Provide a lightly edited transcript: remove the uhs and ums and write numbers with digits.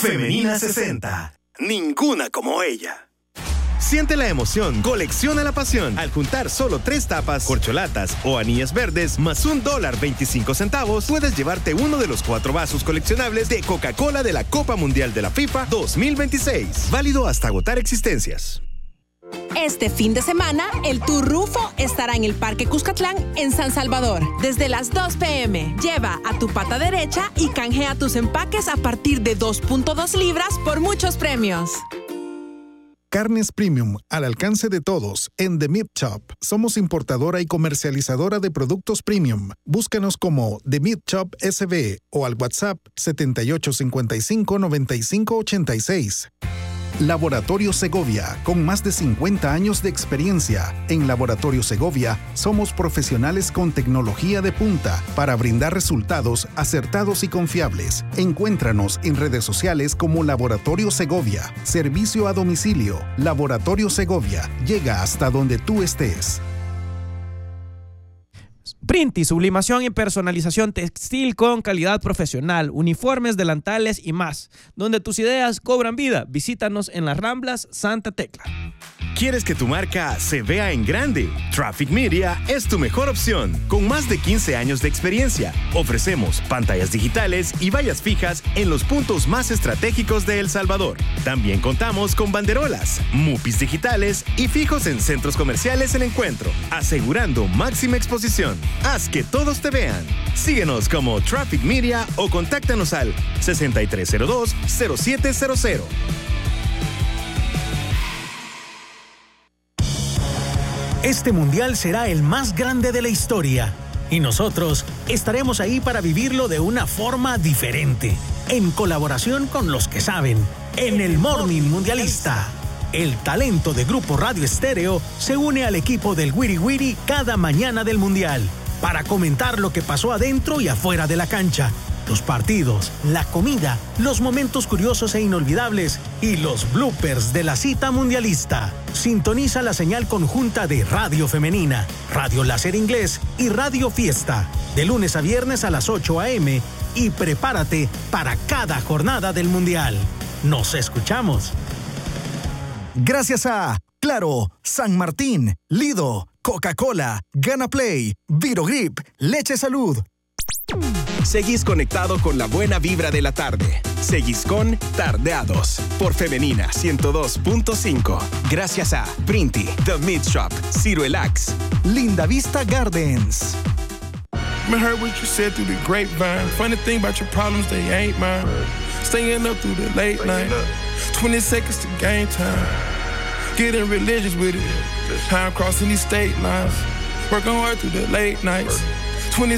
Femenina 60. Ninguna como ella. Siente la emoción, colecciona la pasión. Al juntar solo 3 tapas, corcholatas o anillas verdes más $1.25, puedes llevarte uno de los 4 vasos coleccionables de Coca-Cola de la Copa Mundial de la FIFA 2026. Válido hasta agotar existencias. Este fin de semana, el Tour Rufo estará en el Parque Cuscatlán en San Salvador, desde las 2 p.m. Lleva a tu pata derecha y canjea tus empaques a partir de 2.2 libras por muchos premios. Carnes premium al alcance de todos en The Meat Shop. Somos importadora y comercializadora de productos premium. Búscanos como The Meat Shop SB o al WhatsApp 7855-9586. Laboratorio Segovia, con más de 50 años de experiencia. En Laboratorio Segovia somos profesionales con tecnología de punta para brindar resultados acertados y confiables. Encuéntranos en redes sociales como Laboratorio Segovia. Servicio a domicilio. Laboratorio Segovia. Llega hasta donde tú estés. Printi, sublimación y personalización textil con calidad profesional, uniformes, delantales y más. Donde tus ideas cobran vida. Visítanos en las Ramblas Santa Tecla. ¿Quieres que tu marca se vea en grande? Traffic Media es tu mejor opción. Con más de 15 años de experiencia, ofrecemos pantallas digitales y vallas fijas en los puntos más estratégicos de El Salvador. También contamos con banderolas, mupis digitales y fijos en centros comerciales El Encuentro, asegurando máxima exposición. Haz que todos te vean. Síguenos como Traffic Media o contáctanos al 6302-0700. Este mundial será el más grande de la historia y nosotros estaremos ahí para vivirlo de una forma diferente, en colaboración con los que saben, en el Morning Mundialista. El talento de Grupo Radio Estéreo se une al equipo del Wiri Wiri cada mañana del mundial para comentar lo que pasó adentro y afuera de la cancha, los partidos, la comida, los momentos curiosos e inolvidables y los bloopers de la cita mundialista. Sintoniza la señal conjunta de Radio Femenina, Radio Láser Inglés y Radio Fiesta, de lunes a viernes a las 8 a.m. y prepárate para cada jornada del Mundial. ¡Nos escuchamos! Gracias a Claro, San Martín, Lido, Coca-Cola, Gana Play, Virogrip, Leche Salud. Seguís conectado con la buena vibra de la tarde. Seguís con Tardeados por Femenina 102.5. Gracias a Printi, The Meat Shop, Ciruelax, Linda Vista Gardens. I heard what you said through the grapevine. Funny thing about your problems, they ain't mine. Staying up through the late night. 20 seconds to game time. Getting religious with it. How I'm crossing these state lines. Working hard through the late nights.